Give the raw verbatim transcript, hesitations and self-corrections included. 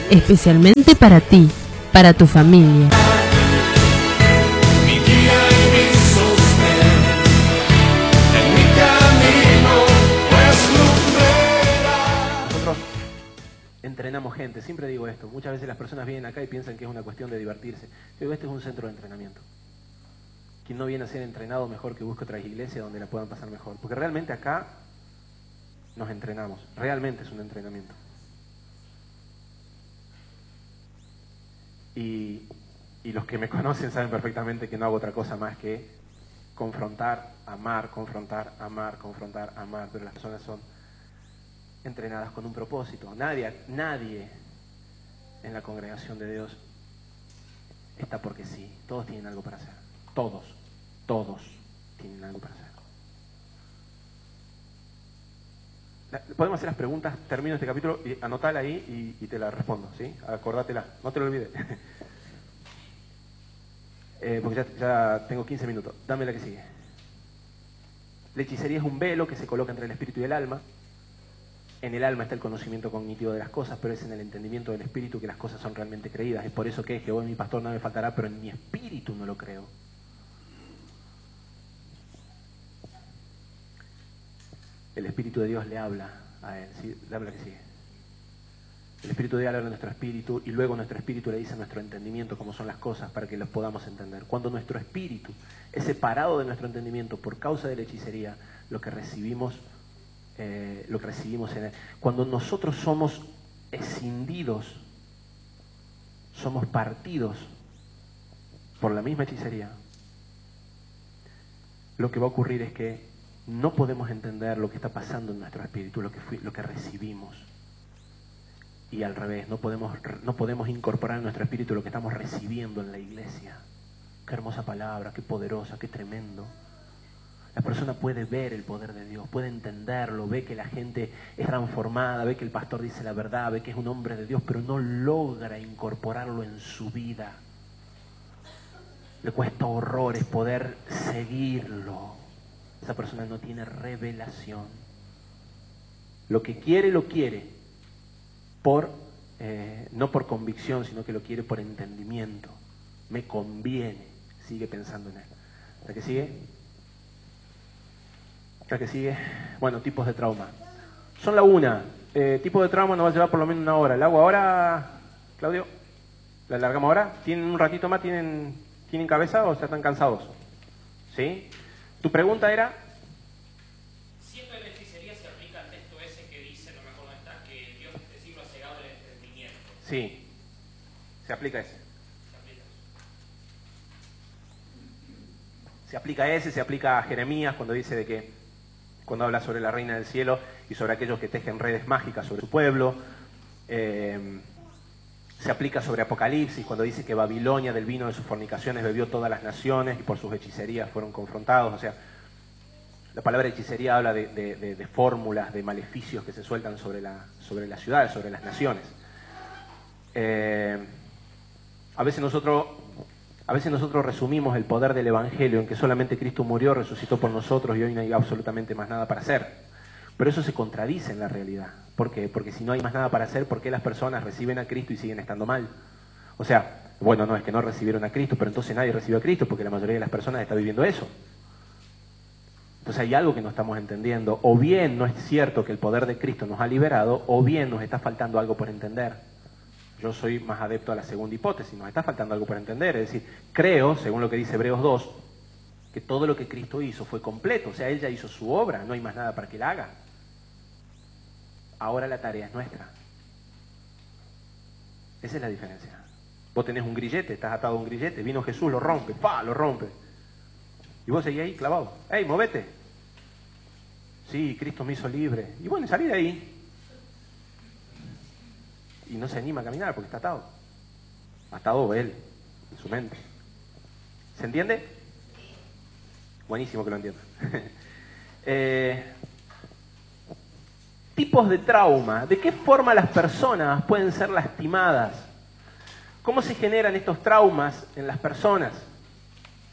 especialmente para ti, para tu familia. Nosotros entrenamos gente, siempre digo esto, muchas veces las personas vienen acá y piensan que es una cuestión de divertirse. Yo digo, este es un centro de entrenamiento. Quien no viene a ser entrenado, mejor que busque otra iglesia donde la puedan pasar mejor. Porque realmente acá nos entrenamos, realmente es un entrenamiento. Y, y los que me conocen saben perfectamente que no hago otra cosa más que confrontar, amar, confrontar, amar, confrontar, amar. Pero las personas son entrenadas con un propósito. Nadie, nadie en la congregación de Dios está porque sí. Todos tienen algo para hacer. Todos, todos tienen algo para hacer. Podemos hacer las preguntas, termino este capítulo, y anotala ahí y, y te la respondo, ¿sí? Acordátela, no te lo olvides. eh, porque ya, ya tengo quince minutos. Dame la que sigue. La hechicería es un velo que se coloca entre el espíritu y el alma. En el alma está el conocimiento cognitivo de las cosas, pero es en el entendimiento del espíritu que las cosas son realmente creídas. Es por eso que Jehová es mi pastor, nada me faltará, pero en mi espíritu no lo creo. El Espíritu de Dios le habla a él, ¿sí? Le habla que sigue. El Espíritu de Dios le habla a nuestro espíritu y luego nuestro espíritu le dice a nuestro entendimiento cómo son las cosas para que los podamos entender. Cuando nuestro espíritu es separado de nuestro entendimiento por causa de la hechicería, lo que recibimos, eh, lo que recibimos en él. Cuando nosotros somos escindidos, somos partidos por la misma hechicería, lo que va a ocurrir es que no podemos entender lo que está pasando en nuestro espíritu, lo que, fui, lo que recibimos. Y al revés, no podemos, no podemos incorporar en nuestro espíritu lo que estamos recibiendo en la iglesia. Qué hermosa palabra, qué poderosa, qué tremendo. La persona puede ver el poder de Dios, puede entenderlo, ve que la gente es transformada, ve que el pastor dice la verdad, ve que es un hombre de Dios, pero no logra incorporarlo en su vida. Le cuesta horrores poder seguirlo. Esa persona no tiene revelación. Lo que quiere, lo quiere, por, eh, no por convicción, sino que lo quiere por entendimiento. Me conviene. Sigue pensando en él. ¿La que sigue? ¿La que sigue? Bueno, tipos de trauma. Son la una. Eh, tipo de trauma nos va a llevar por lo menos una hora. ¿La hago ahora, Claudio? ¿La alargamos ahora? ¿Tienen un ratito más? ¿Tienen, ¿tienen cabeza o ya están cansados? ¿Sí? Tu pregunta era... Siempre la hechicería se aplica al texto ese que dice, no me acuerdo dónde está, que Dios este siglo ha cegado el entendimiento. Sí, se aplica ese. Se aplica eso. Se aplica ese, se aplica a Jeremías cuando dice de que, cuando habla sobre la reina del cielo y sobre aquellos que tejen redes mágicas sobre su pueblo. Eh, se aplica sobre Apocalipsis cuando dice que Babilonia del vino de sus fornicaciones bebió todas las naciones y por sus hechicerías fueron confrontados. O sea, la palabra hechicería habla de, de, de, de fórmulas, de maleficios que se sueltan sobre la, sobre la ciudad, sobre las naciones. Eh, a veces nosotros, a veces nosotros resumimos el poder del Evangelio en que solamente Cristo murió, resucitó por nosotros y hoy no hay absolutamente más nada para hacer. Pero eso se contradice en la realidad. ¿Por qué? Porque si no hay más nada para hacer, ¿por qué las personas reciben a Cristo y siguen estando mal? O sea, bueno, no es que no recibieron a Cristo, pero entonces nadie recibió a Cristo porque la mayoría de las personas está viviendo eso. Entonces hay algo que no estamos entendiendo. O bien no es cierto que el poder de Cristo nos ha liberado, o bien nos está faltando algo por entender. Yo soy más adepto a la segunda hipótesis, nos está faltando algo por entender. Es decir, creo, según lo que dice Hebreos dos, que todo lo que Cristo hizo fue completo. O sea, Él ya hizo su obra, no hay más nada para que Él haga. Ahora la tarea es nuestra. Esa es la diferencia. Vos tenés un grillete, estás atado a un grillete, vino Jesús, lo rompe, ¡pa! Lo rompe. Y vos seguís ahí clavado. ¡Ey, movete! Sí, Cristo me hizo libre. Y bueno, salí de ahí. Y no se anima a caminar porque está atado. Atado él, en su mente. ¿Se entiende? Buenísimo que lo entiendan. eh, tipos de trauma. ¿De qué forma las personas pueden ser lastimadas? ¿Cómo se generan estos traumas en las personas?